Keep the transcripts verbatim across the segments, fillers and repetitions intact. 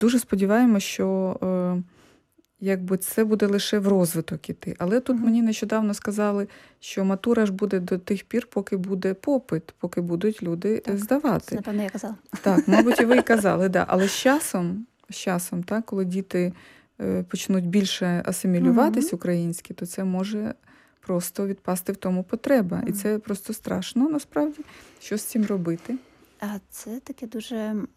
дуже сподіваємося, що е, якби це буде лише в розвиток іти. Але тут Мгм. мені нещодавно сказали, що матура ж буде до тих пір, поки буде попит, поки будуть люди е, Так, це, здавати. напевно, я казала. Так, мабуть, і ви і казали, да. Але з часом, з часом, так, коли діти е, почнуть більше асимілюватись Мгм. українські, то це може просто відпасти в тому потреба. І Мгм. це просто страшно, насправді, що з цим робити. А це таке дуже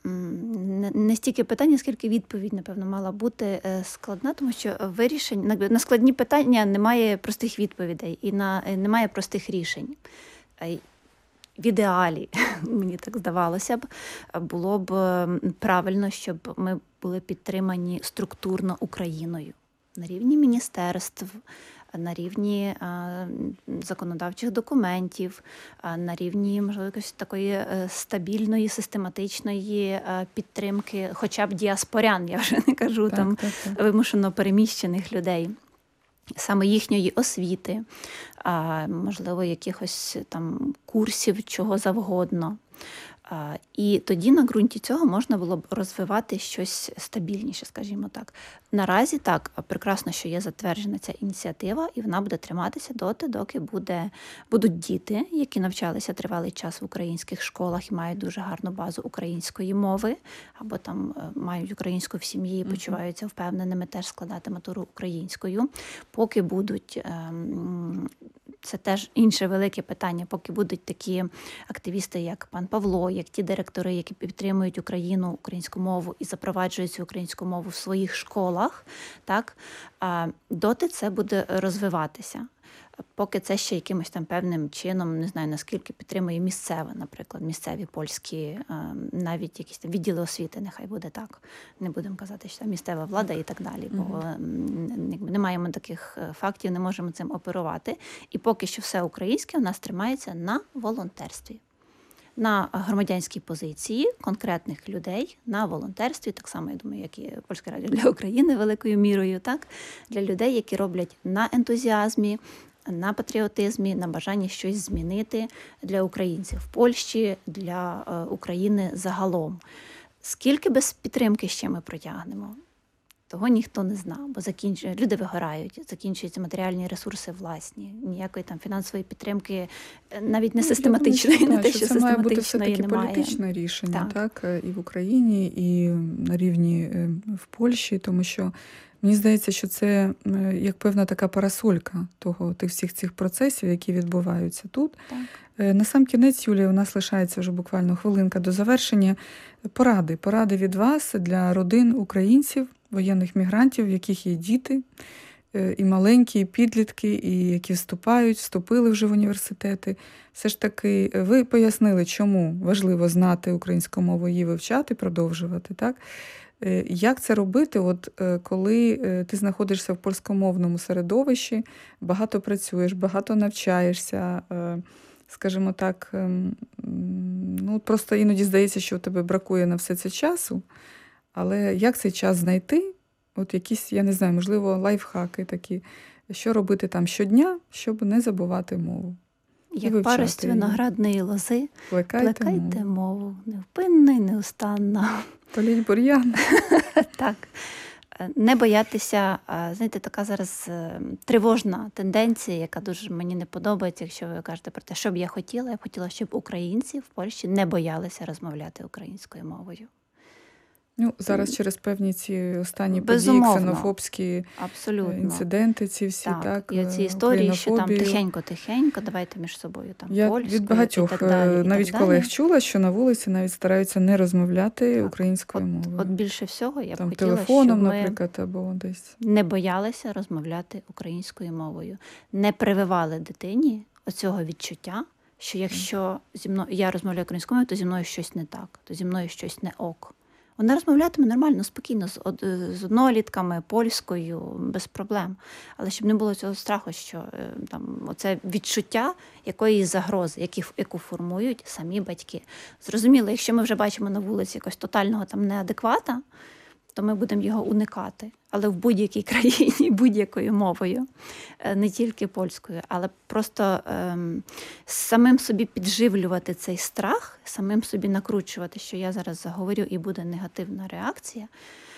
м, не, не стільки питання, скільки відповідь, напевно, мала бути е, складна, тому що вирішень на, на складні питання немає простих відповідей і на е, немає простих рішень. Е, й В ідеалі, мені так здавалося б, було б м, правильно, щоб ми були підтримані структурно Україною на рівні міністерств, на рівні е, законодавчих документів, е, на рівні, можливо, якоїсь такої е, стабільної, систематичної е, підтримки, хоча б діаспорян, я вже не кажу Так, там так, так. вимушено переміщених людей. Саме їхньої освіти, а, можливо, якихось там курсів, чого завгодно. А, І тоді на ґрунті цього можна було б розвивати щось стабільніше, скажімо так. Наразі так, прекрасно, що є затверджена ця ініціатива, і вона буде триматися доти, доки буде, будуть діти, які навчалися тривалий час в українських школах і мають дуже гарну базу української мови, або там е, мають українську в сім'ї і Мгм. почуваються впевненими теж складати матуру українською. Поки будуть, ем, це теж інше велике питання, поки будуть такі активісти, як пан Павло, як ті директори, які підтримують Україну, українську мову і запроваджують цю українську мову в своїх школах, так, а, доти це буде розвиватися. Поки це ще якимось там певним чином, не знаю, наскільки підтримує місцеве, наприклад, місцеві польські, е, навіть якісь там відділи освіти, нехай буде так. Не будемо казати, що там місцева влада і так далі, бо Мгм. м, якби не маємо таких е, фактів, не можемо цим оперувати. І поки що все українське у нас тримається на волонтерстві. На громадянській позиції конкретних людей на волонтерстві, так само, я думаю, як і Польське радіо для України великою мірою, так, для людей, які роблять на ентузіазмі, на патріотизмі, на бажанні щось змінити для українців в Польщі, для е, України загалом. Скільки без підтримки ще ми протягнемо? Того ніхто не знав, бо закінчує, люди вигорають, закінчуються матеріальні ресурси власні, ніякої там фінансової підтримки, е, навіть не Ну, я систематичної, думаю, не що, те, так, що що це має бути систематичної все-таки немає. політичне рішення, Так. так, е, і в Україні, і на рівні е, в Польщі, тому що мені здається, що це е, як певна така парасолька того, тих всіх цих процесів, які відбуваються тут. Так. Е, На сам кінець, Юлія, у нас лишається вже буквально хвилинка до завершення. Поради. Поради від вас для родин українців, воєнних мігрантів, в яких є діти, е, і маленькі, і підлітки, і які вступають, вступили вже в університети. Все ж таки, е, ви пояснили, чому важливо знати українську мову, її вивчати, продовжувати, так? Е, Як це робити, от е, коли е, ти знаходишся в польськомовному середовищі, багато працюєш, багато навчаєшся, е, скажімо так, ем, м, ну просто іноді здається, що у тебе бракує на все це часу, але як цей час знайти? От якісь, я не знаю, можливо, лайфхаки такі, що робити там щодня, щоб не забувати мову. І Як вивчати парость її. виноградної лози, Плекайте плекайте мову. мову, невпинно й неустанно. Політь бур'ян. Так. Е, Не боятися, е, знаєте, така зараз е, тривожна тенденція, яка дуже мені не подобається, якщо ви кажете про те, що б я хотіла. Я б хотіла, щоб українці в Польщі не боялися розмовляти українською мовою. Ну, зараз через певні ці останні події, Безумовно. ксенофобські е, Абсолютно. інциденти, ці всі, так, Так, і оці е, історії, що там українофобію. тихенько-тихенько, давайте між собою там Я польською від багатьох і так далі. е, і навіть так колег далі. чула, що на вулиці навіть стараються не розмовляти Так. українською От, мовою. от більше всього я б Там хотіла, телефоном, щоб ми наприклад, або десь. не боялися розмовляти українською мовою, не прививали дитині оцього відчуття, що якщо зі мною я розмовляю українською мовою, то зі мною щось не так, то зі мною щось не ок. Вона розмовлятиме нормально, спокійно, з, од- з однолітками, польською, без проблем. Але щоб не було цього страху, що е, там, оце відчуття якоїсь загрози, які, ф- яку формують самі батьки. Зрозуміло, якщо ми вже бачимо на вулиці якогось тотального там неадеквата, то ми будемо його уникати. Але в будь-якій країні, будь-якою мовою, Е, не тільки польською, але просто ем, самим собі підживлювати цей страх, самим собі накручувати, що я зараз заговорю і буде негативна реакція,